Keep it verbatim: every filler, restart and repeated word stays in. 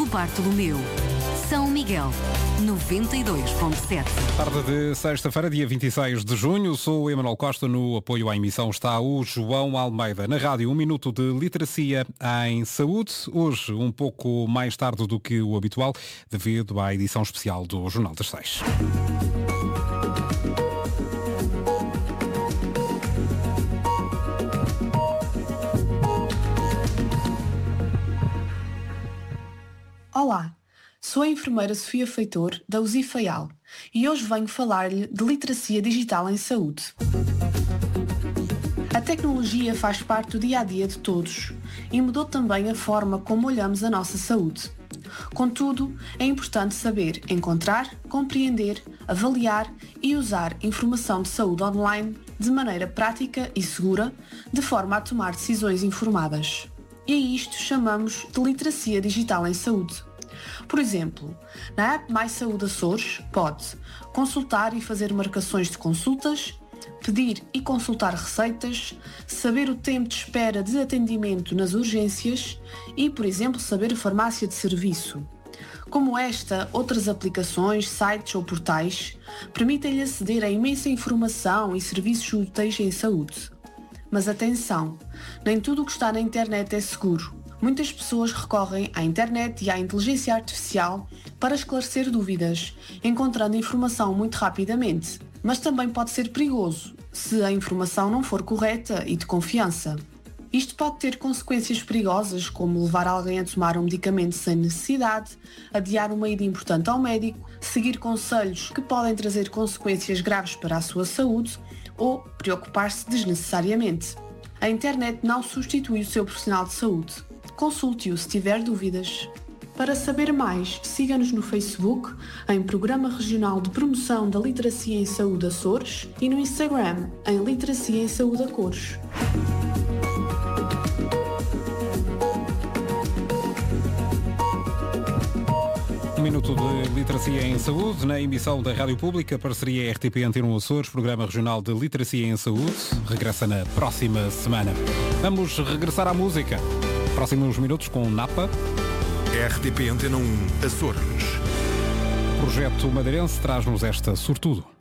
Bartolomeu. São Miguel, noventa e dois ponto sete. Tarde de sexta-feira, dia vinte e seis de junho, sou o Emanuel Costa. No apoio à emissão está o João Almeida. Na rádio, um minuto de literacia em saúde. Hoje, um pouco mais tarde do que o habitual, devido à edição especial do Jornal das Seis. Olá, sou a enfermeira Sofia Feitor, da U Z I FAIAL, e hoje venho falar-lhe de literacia digital em saúde. A tecnologia faz parte do dia-a-dia de todos e mudou também a forma como olhamos a nossa saúde. Contudo, é importante saber encontrar, compreender, avaliar e usar informação de saúde online de maneira prática e segura, de forma a tomar decisões informadas. E a isto chamamos de literacia digital em saúde. Por exemplo, na app Mais Saúde Açores pode consultar e fazer marcações de consultas, pedir e consultar receitas, saber o tempo de espera de atendimento nas urgências e, por exemplo, saber a farmácia de serviço. Como esta, outras aplicações, sites ou portais permitem-lhe aceder a imensa informação e serviços úteis em saúde. Mas atenção, nem tudo o que está na internet é seguro. Muitas pessoas recorrem à internet e à inteligência artificial para esclarecer dúvidas, encontrando informação muito rapidamente. Mas também pode ser perigoso, se a informação não for correta e de confiança. Isto pode ter consequências perigosas, como levar alguém a tomar um medicamento sem necessidade, adiar uma ida importante ao médico, seguir conselhos que podem trazer consequências graves para a sua saúde ou preocupar-se desnecessariamente. A internet não substitui o seu profissional de saúde. Consulte-o se tiver dúvidas. Para saber mais, siga-nos no Facebook, em Programa Regional de Promoção da Literacia em Saúde Açores e no Instagram, em Literacia em Saúde Açores. Um minuto de literacia em saúde, na emissão da Rádio Pública, parceria R T P Antena um Açores, Programa Regional de Literacia em Saúde, regressa na próxima semana. Vamos regressar à música. Próximos minutos com Napa. R T P Antena um Açores. O projeto madeirense traz-nos esta Sortudo.